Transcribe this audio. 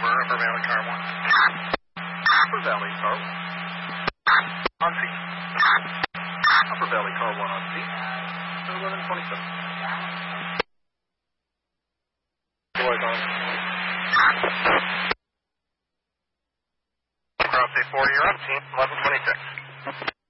over, Upper Valley Car 1. Upper Valley Car 1. On scene. Upper Valley Car 1 on scene. 1127. Boys on. Cross A4, you're on scene, 1126.